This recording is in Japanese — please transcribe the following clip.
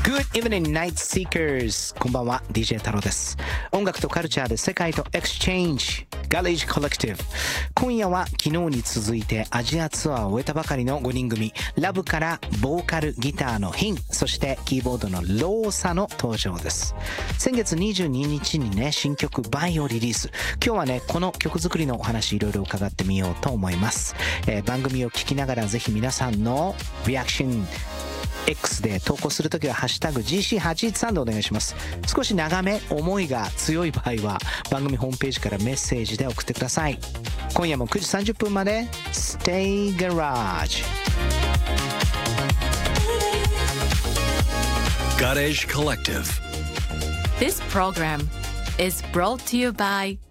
Good evening, Night Seekers. こんばんは、DJ 太郎です。音楽とカルチャーで世界とエクスチェンジ、Garage Collective。今夜は昨日に続いてアジアツアーを終えたばかりの5人組、ラブからボーカル、ギターのヒン、そしてキーボードのローサの登場です。先月22日にね、新曲バイをリリース。今日はね、この曲作りのお話いろいろ伺ってみようと思います。番組を聞きながらぜひ皆さんのリアクション、X で投稿するときはハッシュタグ GC813 でお願いします。少し長め、思いが強い場合は番組ホームページからメッセージで送ってください。今夜も9時30分まで Stay Garage Garage Collective. This program is brought to you by